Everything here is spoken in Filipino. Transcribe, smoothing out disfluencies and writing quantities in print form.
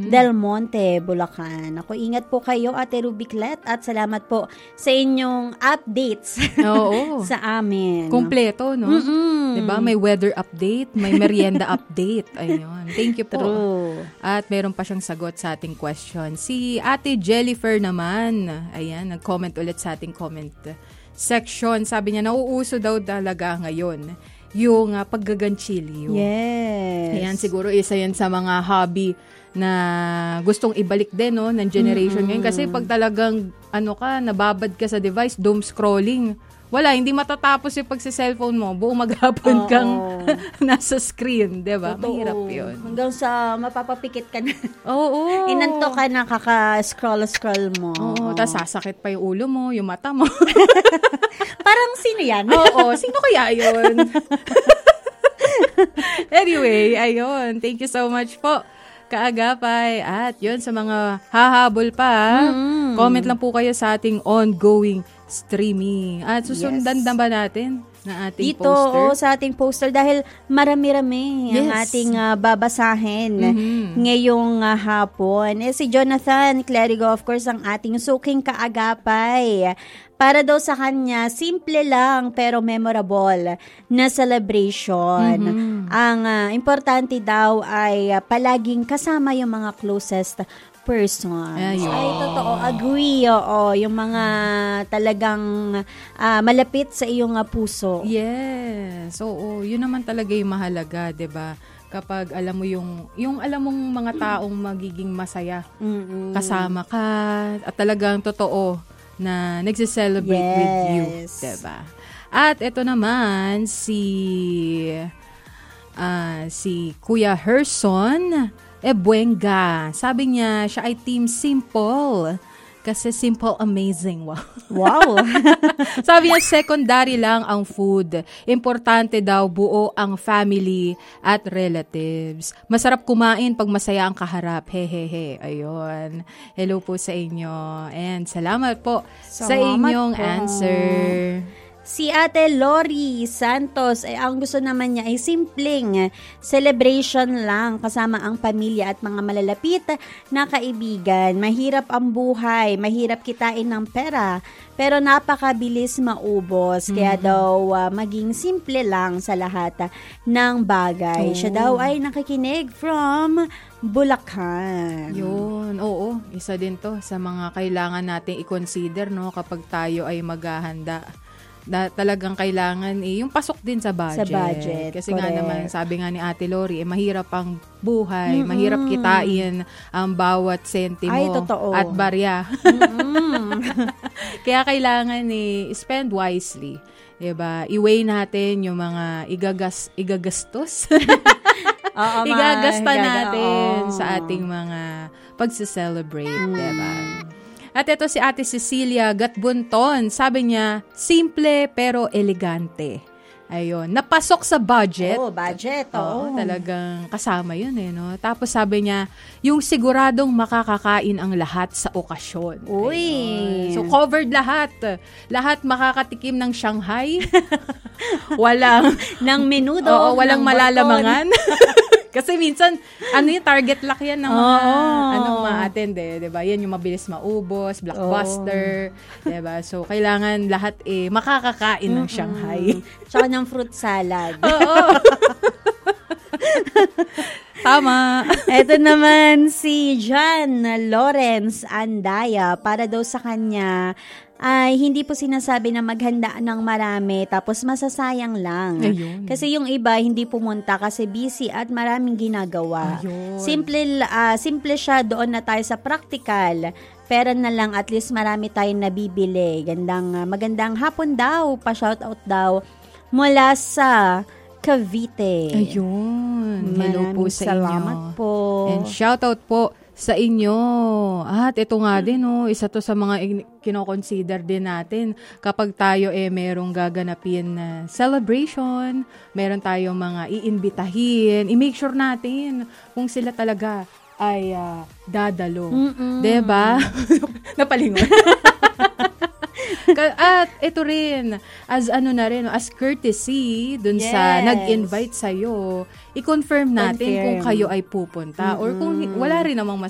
Del Monte, Bulacan. Ako, ingat po kayo, Ate Rubiclet, at salamat po sa inyong updates sa amin. Kompleto, no? Diba? May weather update, may merienda update. Ayun. Thank you po. True. At meron pa siyang sagot sa ating question. Si Ate Jellyfer naman, ayan, nag-comment ulit sa ating comment section. Sabi niya, nauuso daw talaga ngayon yung paggaganchilyo. Yes. Ayan, siguro isa yan sa mga hobby na gustong ibalik din, no, ng generation ngayon. Kasi pag talagang, nababad ka sa device, doom scrolling, wala, hindi matatapos yung pagsi-cellphone mo. Buong maghapon kang nasa screen, diba? Mahirap yun. Hanggang sa mapapapikit ka na. Oo. Inanto ka na kaka-scroll mo. Oo, tapos sasakit pa yung ulo mo, yung mata mo. Parang sino yan? Oo, sino kaya yun? Anyway, ayun. Thank you so much po, Kaagapay. At yun, sa mga hahabol pa, comment lang po kayo sa ating ongoing streaming. At susundan na ba natin na ating dito, poster? sa ating poster dahil marami-rami ang ating babasahin ngayong hapon. Si Jonathan Clerigo, of course, ang ating suking kaagapay. Para daw sa kanya, simple lang pero memorable na celebration. Ang importante daw ay palaging kasama yung mga closest person. Ay, totoo. Agree, oo. Yung mga talagang malapit sa iyong puso. Yes. Oo, yun naman talaga yung mahalaga, 'di ba? Kapag alam mo yung alam mong mga taong magiging masaya kasama ka at talagang totoo na nagse-celebrate with you, 'di ba? At ito naman si Kuya Herson Buenga. Sabi niya, siya ay team simple. Kasi simple, amazing. Wow. Sabi niya, secondary lang ang food. Importante daw buo ang family at relatives. Masarap kumain pag masaya ang kaharap. Hehehe. Ayun. Hello po sa inyo. And salamat po sa inyong answer. Si Ate Lori Santos, ang gusto naman niya ay simpleng celebration lang kasama ang pamilya at mga malalapit na kaibigan. Mahirap ang buhay, mahirap kitain ng pera, pero napakabilis maubos. Kaya daw maging simple lang sa lahat ng bagay. Siya daw ay nakikinig from Bulacan. Yun, oo. Isa din to sa mga kailangan nating i-consider, no, kapag tayo ay maghahanda. Talagang kailangan yung pasok din sa budget. Kasi correct. nga naman, sabi nga ni Ate Lori, mahirap ang buhay, mahirap kitain ang bawat sentimo at barya. Kaya kailangan spend wisely. Diba? I-weigh natin yung mga igagastos. Igagasta natin sa ating mga pagse-celebrate. Diba? At ito si Ate Cecilia Gatbunton. Sabi niya, simple pero elegante. Ayun. Napasok sa budget. Budget. Oo, talagang kasama yun no? Tapos sabi niya, yung siguradong makakakain ang lahat sa okasyon. Uy! Ayun. So, covered lahat. Lahat makakatikim ng Shanghai. Walang ng menudo. Oo, walang malalamangan. Kasi minsan, yung target lock yan ng mga, ma-attend diba? Yan yung mabilis maubos, blockbuster, diba? So, kailangan lahat makakakain ng Shanghai. Tsaka ng fruit salad. Oo. Tama. Ito naman si John Lawrence Andaya. Para daw sa kanya, ay hindi po sinasabi na maghanda ng marami tapos masasayang lang. Ayun. Kasi yung iba hindi pumunta kasi busy at maraming ginagawa. Ayun. Simple siya, doon na tayo sa practical. Pera na lang, at least marami tayong nabibili. Magandang hapon daw, pa-shoutout daw mula sa Cavite. Ayun. Hello po sa inyo. Salamat po. And shoutout po sa inyo. At ito nga din, isa to sa mga kino-consider din natin kapag tayo merong gaganapin na celebration, meron tayong mga iimbitahin, i-make sure natin kung sila talaga ay dadalo. Diba? Napalingon. At ito rin, as courtesy dun sa nag-invite sa'yo, i-confirm natin kung kayo ay pupunta or kung wala rin namang